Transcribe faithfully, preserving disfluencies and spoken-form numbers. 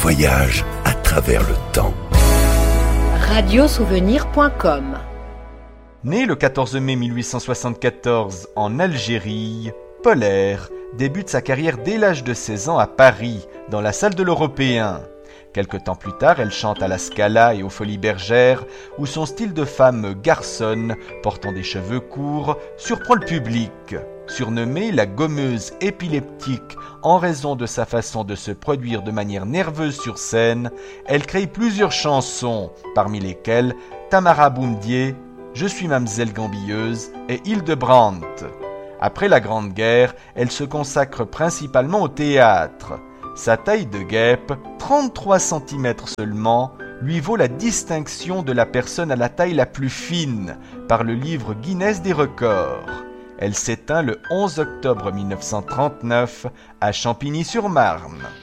voyage à travers le temps. radiosouvenir point com. Né le quatorze mai mille huit cent soixante-quatorze en Algérie, Polaire débute sa carrière dès l'âge de seize ans à Paris, dans la salle de l'Européen. Quelque temps plus tard, elle chante à la Scala et aux Folies Bergères, où son style de femme garçonne, portant des cheveux courts, surprend le public. Surnommée la gommeuse épileptique en raison de sa façon de se produire de manière nerveuse sur scène, elle crée plusieurs chansons, parmi lesquelles Tamara Boumdier, Je suis Mamselle Gambilleuse et Hildebrandt. Après la Grande Guerre, elle se consacre principalement au théâtre. Sa taille de guêpe, trente-trois centimètres seulement, lui vaut la distinction de la personne à la taille la plus fine par le livre Guinness des records. Elle s'éteint le onze octobre mille neuf cent trente-neuf à Champigny-sur-Marne.